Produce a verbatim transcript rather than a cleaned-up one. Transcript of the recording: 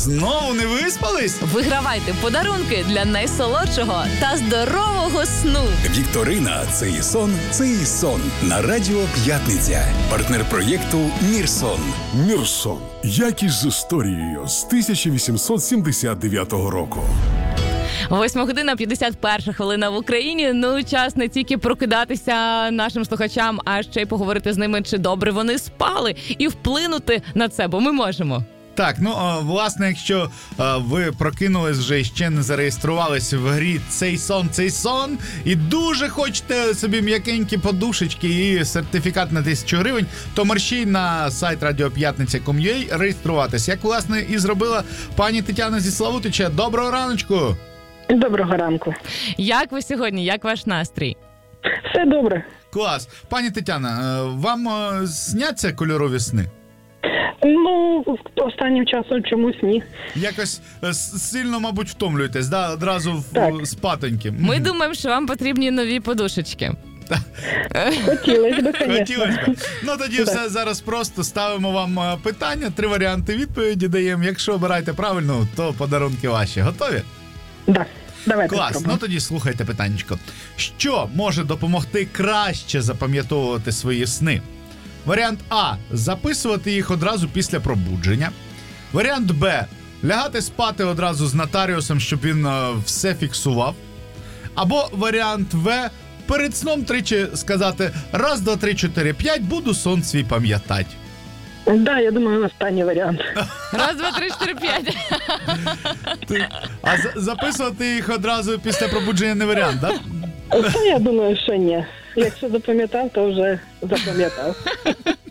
Знову не виспались? Вигравайте подарунки для найсолодшого та здорового сну. Вікторина «Це і сон, це і сон» на Радіо П'ятниця. Партнер проєкту «Мірсон». Мірсон. Якість з історією з тисяча вісімсот сімдесят дев'ятого року. Восьма година, п'ятдесят перша хвилина в Україні. Ну, час не тільки прокидатися нашим слухачам, а ще й поговорити з ними, чи добре вони спали, і вплинути на це, бо ми можемо. Так, ну, а, власне, якщо а, ви прокинулись вже і ще не зареєструвались в грі «Цей сон, цей сон» і дуже хочете собі м'якенькі подушечки і сертифікат на тисячу гривень, то мерщій на сайт радіо п'ятниця крапка ком ю а реєструватись. Як, власне, і зробила пані Тетяна зі Славутича. Доброго раночку! Доброго ранку. Як ви сьогодні? Як ваш настрій? Все добре. Клас. Пані Тетяна, е, вам е, сняться кольорові сни? Ну, останнім часом чомусь ні. Якось е, с- сильно, мабуть, втомлюєтесь, да? Одразу в, Так. спатоньки. Ми думаємо, що вам потрібні нові подушечки. Хотілося б, звісно. Хотілося б. Ну тоді Да. все зараз просто ставимо вам е, питання, три варіанти відповіді даємо. Якщо обираєте правильно, то подарунки ваші. Готові? Да. Давайте Клас. спробуємо. Ну тоді слухайте питаннячко. Що може допомогти краще запам'ятовувати свої сни? Варіант А. Записувати їх одразу після пробудження. Варіант Б. Лягати спати одразу з нотаріусом, щоб він е, все фіксував. Або варіант В. Перед сном тричі сказати раз, два, три, чотири, п'ять, буду сон свій пам'ятати. Да, я думаю, останній варіант. Раз, два, три, чотири, п'ять. Ти- А за- записувати їх одразу після пробудження не варіант, так? Це я думаю, що ні. Якщо запам'ятав, то вже запам'ятав.